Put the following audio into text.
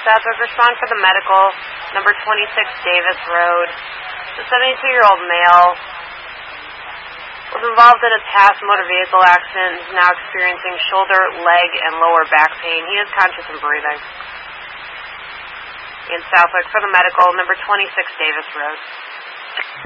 Southwick, respond for the medical, number 26 Davis Road. The 72-year-old male was involved in a past motor vehicle accident and is now experiencing shoulder, leg, and lower back pain. He is conscious and breathing. In Southwick for the medical, number 26 Davis Road.